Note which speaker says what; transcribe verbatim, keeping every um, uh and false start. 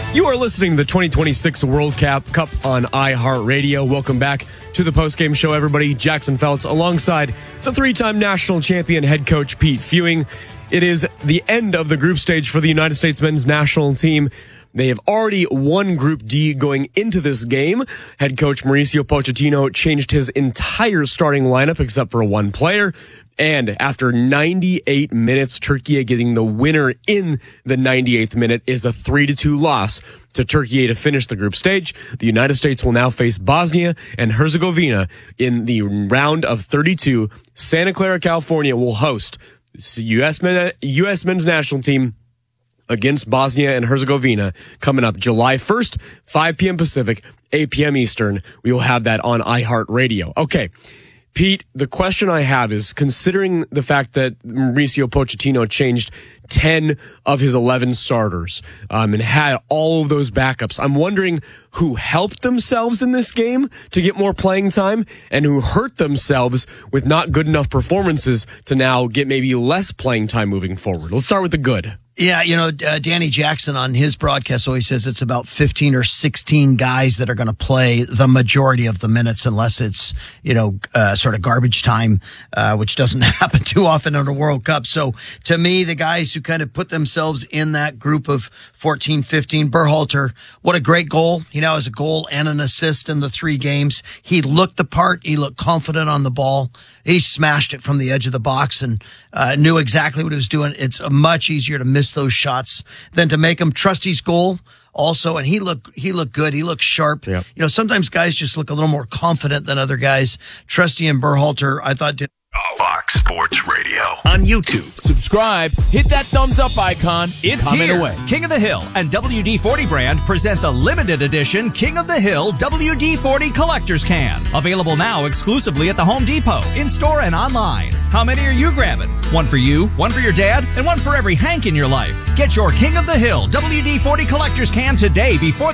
Speaker 1: You are listening to the twenty twenty-six World Cup on iHeartRadio. Welcome back to the postgame show, everybody. Jackson Feltz alongside the three-time national champion head coach Pete Fewing. It is the end of the group stage for the United States men's national team. They have already won Group D going into this game. Head coach Mauricio Pochettino changed his entire starting lineup except for one player. And after ninety-eight minutes, Turkey getting the winner in the ninety-eighth minute is a three to two loss to Turkey to finish the group stage. The United States will now face Bosnia and Herzegovina in the round of thirty-two. Santa Clara, California will host the U S men, U S men's national team against Bosnia and Herzegovina coming up July first, five p.m. Pacific, eight p.m. Eastern. We will have that on iHeartRadio. Okay. Pete, the question I have is, considering the fact that Mauricio Pochettino changed ten of his eleven starters um, and had all of those backups, I'm wondering who helped themselves in this game to get more playing time and who hurt themselves with not good enough performances to now get maybe less playing time moving forward. Let's start with the good.
Speaker 2: Yeah, you know, uh, Danny Jackson on his broadcast always says it's about fifteen or sixteen guys that are going to play the majority of the minutes unless it's, you know, uh, sort of garbage time, uh, which doesn't happen too often in a World Cup. So to me, the guys who kind of put themselves in that group of fourteen, fifteen, Berhalter, what a great goal. He now has a goal and an assist in the three games. He looked the part. He looked confident on the ball. He smashed it from the edge of the box and uh, knew exactly what he was doing. It's much easier to miss those shots than to make them. Trusty's goal also, and he looked he looked good. He looked sharp. Yep. You know, sometimes guys just look a little more confident than other guys. Trusty and Berhalter, I thought, did.
Speaker 3: Fox Sports Radio
Speaker 4: on YouTube. Subscribe, hit that thumbs up icon.
Speaker 5: It's
Speaker 4: comment
Speaker 5: here.
Speaker 4: Away.
Speaker 5: King of the Hill and W D forty brand present the limited edition King of the Hill W D forty Collector's Can. Available now exclusively at the Home Depot, in-store and online. How many are you grabbing? One for you, one for your dad, and one for every Hank in your life. Get your King of the Hill W D forty Collector's Can today before